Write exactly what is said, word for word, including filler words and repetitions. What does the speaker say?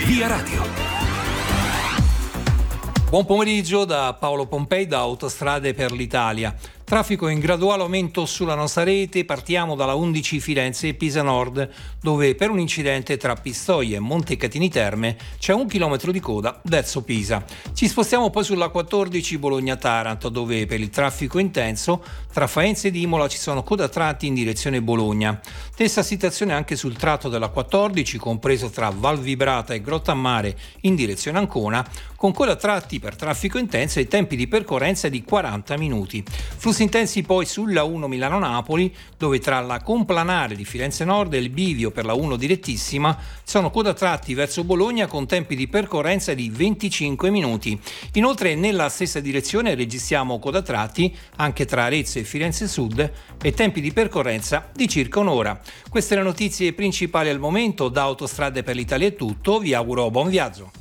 Via Radio. Buon pomeriggio da Paolo Pompei da Autostrade per l'Italia. Traffico in graduale aumento sulla nostra rete, partiamo dalla undici Firenze e Pisa Nord, dove per un incidente tra Pistoia e Montecatini Terme c'è un chilometro di coda verso Pisa. Ci spostiamo poi sulla quattordici Bologna-Taranto, dove per il traffico intenso tra Faenza ed Imola ci sono coda tratti in direzione Bologna. Stessa situazione anche sul tratto della quattordici, compreso tra Val Vibrata e Grottammare in direzione Ancona, con coda tratti per traffico intenso e tempi di percorrenza di quaranta minuti. Flussi intensi poi sulla uno Milano-Napoli, dove tra la complanare di Firenze Nord e il bivio per la uno direttissima sono coda tratti verso Bologna con tempi di percorrenza di venticinque minuti. Inoltre nella stessa direzione registriamo coda tratti anche tra Arezzo e Firenze Sud e tempi di percorrenza di circa un'ora. Queste le notizie principali al momento. Da Autostrade per l'Italia è tutto, vi auguro buon viaggio.